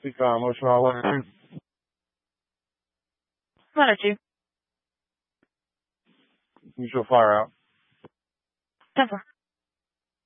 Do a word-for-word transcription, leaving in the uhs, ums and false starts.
Speak on emotional awareness. Letter two. Mutual fire out. ten four.